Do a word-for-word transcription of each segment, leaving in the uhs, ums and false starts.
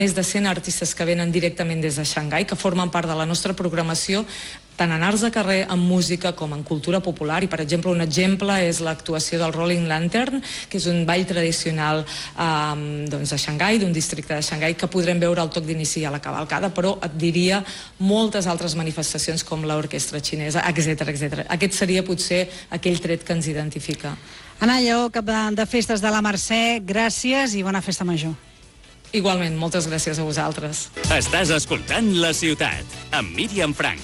més de cent artistes que venen directament des de Xangai, que formen part de la nostra programació, tant en arts de carrer, en música, com en cultura popular. I, per exemple, un exemple és l'actuació del Rolling Lantern, que és un ball tradicional eh, doncs de Xangai, d'un districte de Xangai, que podrem veure al toc d'inici a la cavalcada, però et diria moltes altres manifestacions com l'orquestra xinesa, etcètera, etcètera. Aquest seria potser aquell tret que ens identifica. Anna Lleó, cap de festes de la Mercè, gràcies i bona festa major. Igualment, moltes gràcies a vosaltres. Estàs escoltant La Ciutat, amb Míriam Frank.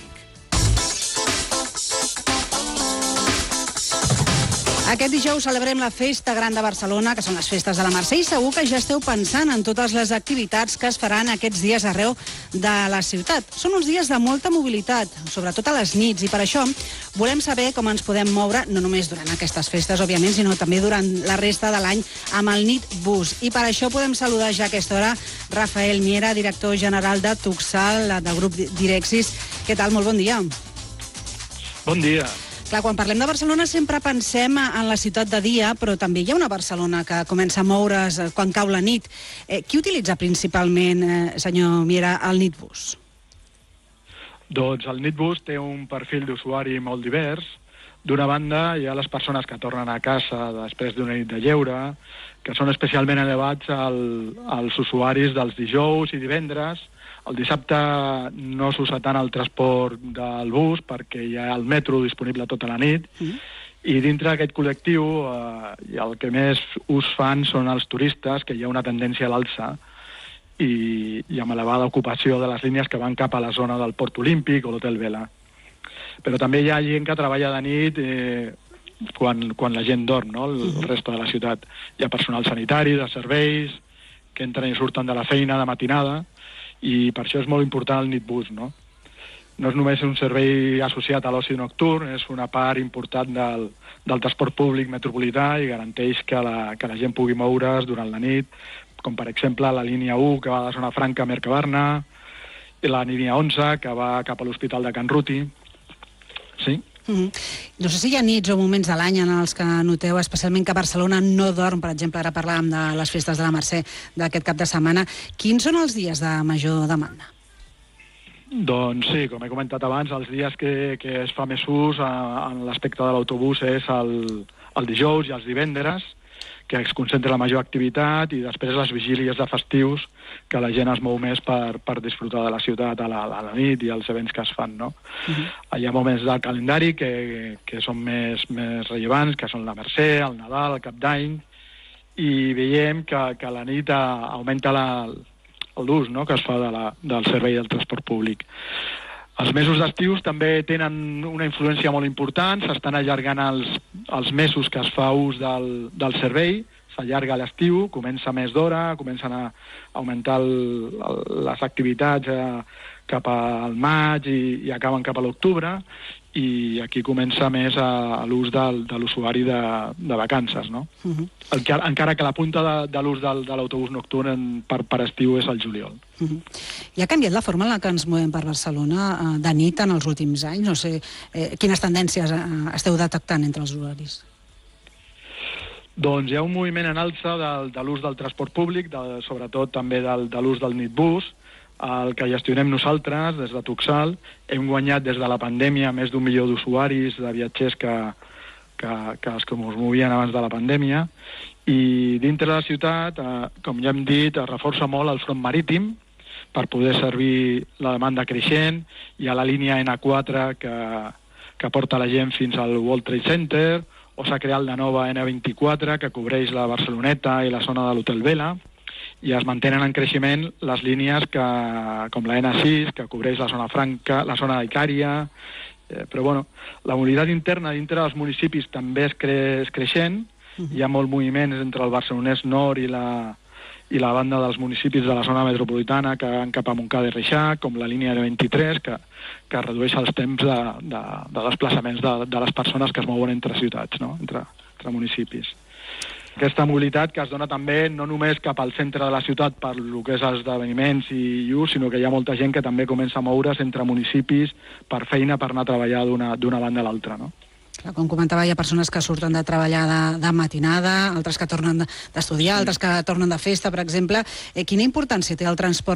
Aquest dijous celebrem la Festa Gran de Barcelona, que són les festes de la Mercè, i segur que ja esteu pensant en totes les activitats que es faran aquests dies arreu de la ciutat. Són uns dies de molta mobilitat, sobretot a les nits, i per això volem saber com ens podem moure, no només durant aquestes festes, òbviament, sinó també durant la resta de l'any amb el Nit Bus. I per això podem saludar ja a aquesta hora Rafael Miera, director general de Tuxal, del grup Direxis. Què tal? Molt bon dia. Bon dia. Clar, quan parlem de Barcelona sempre pensem en la ciutat de dia, però també hi ha una Barcelona que comença a moure's quan cau la nit. Eh, qui utilitza principalment, eh, senyor Miera, el Nitbus? Doncs el Nitbus té un perfil d'usuari molt divers. D'una banda, hi ha les persones que tornen a casa després d'una nit de lleure, que són especialment elevats al, als usuaris dels dijous i divendres. El dissabte no s'usa tant el transport del bus perquè hi ha el metro disponible tota la nit, mm. i dintre d'aquest col·lectiu eh, el que més ús fan són els turistes, que hi ha una tendència a l'alça i, i amb elevada ocupació de les línies que van cap a la zona del Port Olímpic o l'Hotel Vela. Però també hi ha gent que treballa de nit eh, quan, quan la gent dorm, no? El, el resto de la ciutat. Hi ha personal sanitari, de serveis, que entren i surten de la feina de matinada, i per això és molt important el Nitbus, no? No és només un servei associat a l'oci nocturn, és una part important del, del transport públic metropolità i garanteix que la, que la gent pugui moure's durant la nit, com per exemple la línia u, que va de Zona Franca a Mercabarna, i la línia onze, que va cap a l'Hospital de Can Ruti. Sí? Mm-hmm. No sé si hi ha nits o moments de l'any en els que noteu especialment que Barcelona no dorm. Per exemple, ara parlàvem de les festes de la Mercè d'aquest cap de setmana. Quins són els dies de major demanda? Doncs sí, com he comentat abans, els dies que, que es fa més ús a, en l'aspecte de l'autobús és el, el dijous i els divendres, que es concentra la major activitat, i després les vigílies de festius, que la gent es mou més per, per disfrutar de la ciutat a la, a la nit i els events que es fan, no? Uh-huh. Hi ha moments del calendari que, que són més, més rellevants, que són la Mercè, el Nadal, el Cap d'Any, i veiem que, que a la nit a, augmenta la, l'ús, no?, que es fa de la, del servei del transport públic. Els mesos d'estius també tenen una influència molt important, s'estan allargant els, els mesos que es fa ús del, del servei, s'allarga l'estiu, comença més d'hora, comencen a augmentar el, el, les activitats eh, cap al maig i, i acaben cap a l'octubre, i aquí comença més a, a l'ús del, de l'usuari de, de vacances, no? Uh-huh. El que, encara que la punta de, de l'ús del, de l'autobús nocturn per, per estiu és el juliol. Uh-huh. I ha canviat la forma en la que ens movem per Barcelona eh, de nit en els últims anys? No sé, eh, quines tendències eh, esteu detectant entre els usuaris? Doncs hi ha un moviment en alça de, de l'ús del transport públic, de, sobretot també del, de l'ús del Nitbus, el que gestionem nosaltres des de Tuxal. Hem guanyat des de la pandèmia més d'un milió d'usuaris, de viatgers que, que, que es que es movien abans de la pandèmia, i dintre de la ciutat, eh, com ja hem dit, es reforça molt el front marítim per poder servir la demanda creixent. Hi ha la línia ena quatre que, que porta la gent fins al World Trade Center, o s'ha creat la nova ena vint-i-quatre que cobreix la Barceloneta i la zona de l'Hotel Vela, i es mantenen en creixement les línies que, com la ena sis, que cobreix la zona franca, la zona d'Icària, eh, però bueno, la mobilitat interna dintre dels municipis també és, cre és creixent. Uh-huh. Hi ha molt moviments entre el barcelonès nord i la, i la banda dels municipis de la zona metropolitana que van cap a Montcada i Reixac, com la línia de vint-i-tres, que, que redueix els temps de, de, de desplaçaments de, de les persones que es mouen entre ciutats, no? entre, entre municipis. Aquesta mobilitat que es dona també no només cap al centre de la ciutat per lo que és esdeveniments i ús, sinó que hi ha molta gent que també comença a moure's entre municipis per feina, per anar a treballar d'una d'una banda a l'altra, no? Clar, com comentava, hi ha persones que surten de treballar de, de matinada, altres que tornen d'estudiar, altres que tornen de festa, per exemple. Eh, quina importància té el transport